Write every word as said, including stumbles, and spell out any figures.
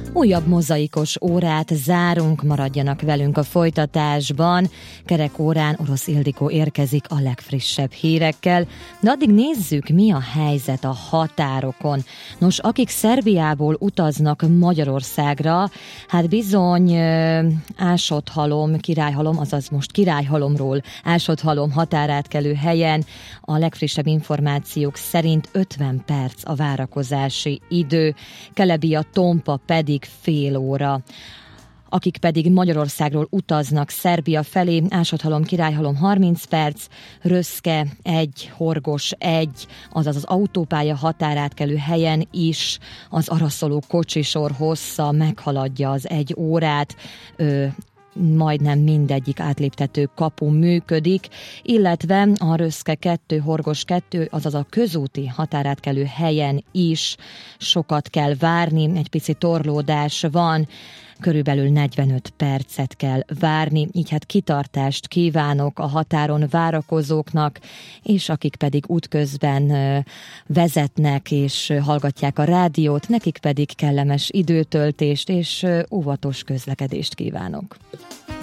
Újabb mozaikos órát zárunk, maradjanak velünk a folytatásban. Kerekórán Orosz Ildikó érkezik a legfrissebb hírekkel, de addig nézzük, mi a helyzet a határokon. Nos, akik Szerbiából utaznak Magyarországra, hát bizony Ásotthalom, Királyhalom, azaz most Királyhalomról Ásotthalom határátkelő helyen a legfrissebb információk szerint ötven perc a várakozási idő, Kelebia-Tompa pedig fél óra. Akik pedig Magyarországról utaznak Szerbia felé, Ásotthalom, Királyhalom harminc perc, Röszke egy, Horgos egy, azaz az autópálya határátkelő helyen is az araszoló kocsisor hossza meghaladja az egy órát, ö, majdnem mindegyik átléptető kapu működik, illetve a Röszke kettő, Horgos kettő, azaz a közúti határátkelő helyen is sokat kell várni, egy pici torlódás van, körülbelül negyvenöt percet kell várni, így hát kitartást kívánok a határon várakozóknak, és akik pedig útközben vezetnek és hallgatják a rádiót, nekik pedig kellemes időtöltést és óvatos közlekedést kívánok.